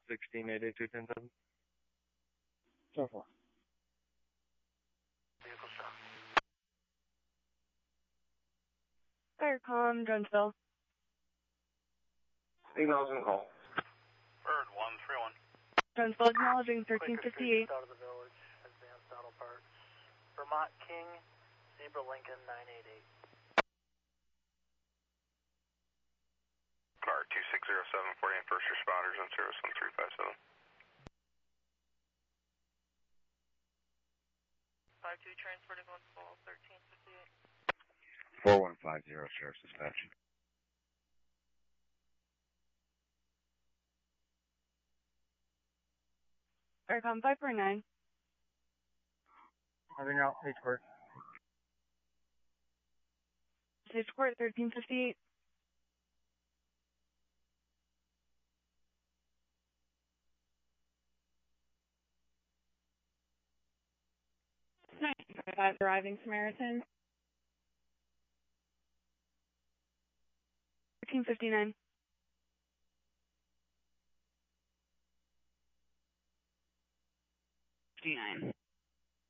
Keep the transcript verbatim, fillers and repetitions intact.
sixteen eight eight two ten seven. ten four. Vehicle shot. Firecom, Jonesville. Signals and call. Bird one three one. Jonesville acknowledging thirteen fifty-eight. Out of the village. Advanced auto parts. Vermont King, Zebra Lincoln nine eight eight. Car two six zero seven, forty-eight first responders on service one three five seven. five two transporting one full, thirteen fifty-eight. four one five zero, Sheriff's Dispatch. Firecom five four nine. Having out, H court. H court thirteen fifty-eight. nine five arriving Samaritan. thirteen fifty-nine. fifty-nine.